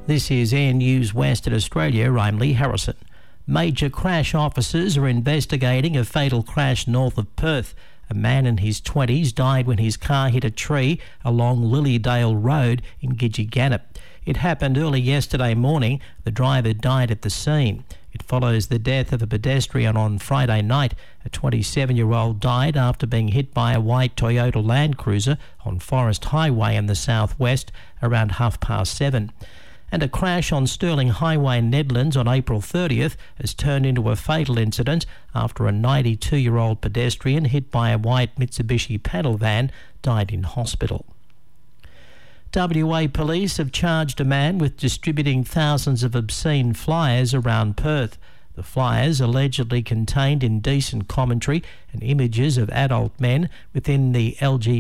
This is Air News Western Australia. I'm Lee Harrison. Major crash officers are investigating a fatal crash north of Perth. A man in his 20s died when his car hit a tree along Lilydale Road in Gidgee-Gannip. It happened early yesterday morning. The driver died at the scene. It follows the death of a pedestrian on Friday night. A 27-year-old died after being hit by a white Toyota Land Cruiser on Forest Highway in the southwest around 7:30. And a crash on Stirling Highway in Nedlands on April 30th has turned into a fatal incident after a 92-year-old pedestrian hit by a white Mitsubishi panel van died in hospital. WA Police have charged a man with distributing thousands of obscene flyers around Perth. The flyers allegedly contained indecent commentary and images of adult men within the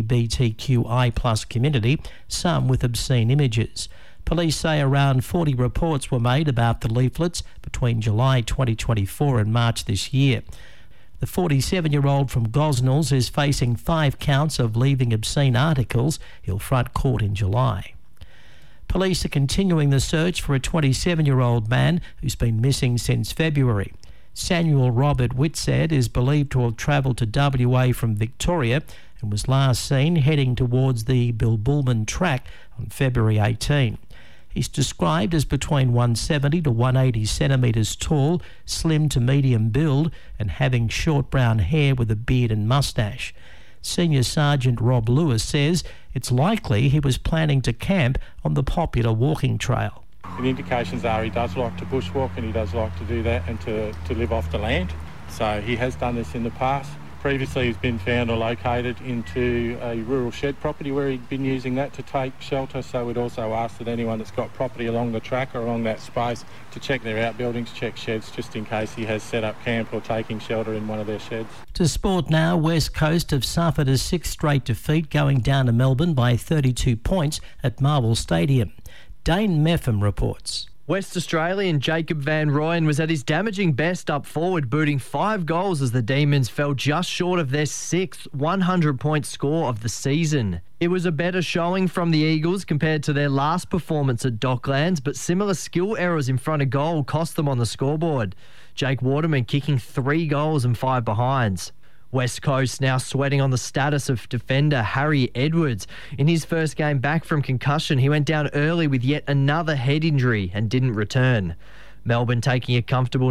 LGBTQI+ community, some with obscene images. Police say around 40 reports were made about the leaflets between July 2024 and March this year. The 47-year-old from Gosnells is facing 5 counts of leaving obscene articles. He'll front court in July. Police are continuing the search for a 27-year-old man who's been missing since February. Samuel Robert Whitsett is believed to have travelled to WA from Victoria and was last seen heading towards the Bilbulman track on February 18. He's described as between 170 to 180 centimetres tall, slim to medium build, and having short brown hair with a beard and moustache. Senior Sergeant Rob Lewis says it's likely he was planning to camp on the popular walking trail. The indications are he does like to bushwalk and he does like to do that and to live off the land. So he has done this in the past. Previously he's been found or located into a rural shed property where he'd been using that to take shelter, so we'd also ask that anyone that's got property along the track or along that space to check their outbuildings, check sheds, just in case he has set up camp or taking shelter in one of their sheds. To sport now, West Coast have suffered a 6th straight defeat, going down to Melbourne by 32 points at Marvel Stadium. Dane Meffam reports. West Australian Jacob Van Rooyen was at his damaging best up forward, booting 5 goals as the Demons fell just short of their 6th 100-point score of the season. It was a better showing from the Eagles compared to their last performance at Docklands, but similar skill errors in front of goal cost them on the scoreboard. Jake Waterman kicking 3 goals and 5 behinds. West Coast now sweating on the status of defender Harry Edwards. In his first game back from concussion, he went down early with yet another head injury and didn't return. Melbourne taking a comfortable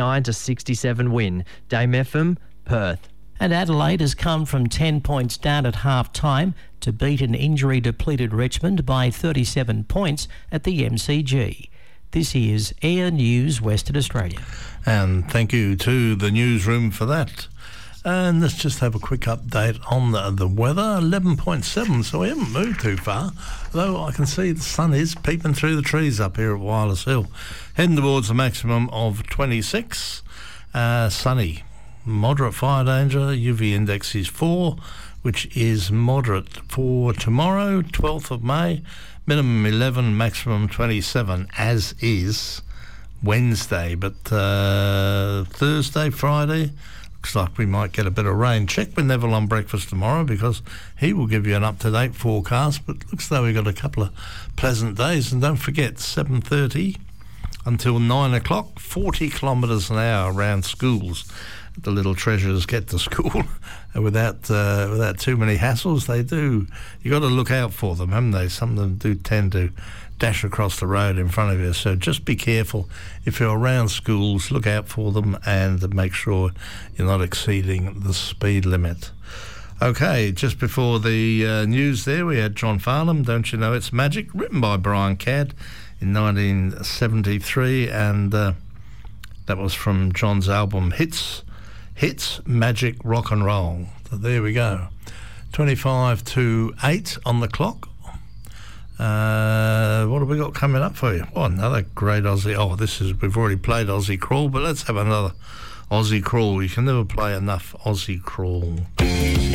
99-67 win. Dame FM, Perth. And Adelaide has come from 10 points down at half-time to beat an injury-depleted Richmond by 37 points at the MCG. This is Air News Western Australia. And thank you to the newsroom for that. And let's just have a quick update on the weather. 11.7, so we haven't moved too far, though I can see the sun is peeping through the trees up here at Wireless Hill. Heading towards a maximum of 26. Sunny. Moderate fire danger. UV index is 4, which is moderate for tomorrow, 12th of May. Minimum 11, maximum 27, as is Wednesday. But Thursday, Friday, looks like we might get a bit of rain. Check with Neville on breakfast tomorrow because he will give you an up-to-date forecast. But looks though we've got a couple of pleasant days. And don't forget, 7:30 until 9 o'clock, 40 kilometres an hour around schools. The little treasures get to school without too many hassles. They do. You got to look out for them, haven't they? Some of them do tend to dash across the road in front of you. So just be careful. If you're around schools, look out for them and make sure you're not exceeding the speed limit. Okay, just before the news there, we had John Farnham, Don't You Know It's Magic, written by Brian Cadd in 1973, and that was from John's album Hits, Magic Rock and Roll. So there we go. 25 to 8 on the clock. What have we got coming up for you? Oh, another great Aussie. Oh, we've already played Aussie Crawl, but let's have another Aussie Crawl. You can never play enough Aussie Crawl.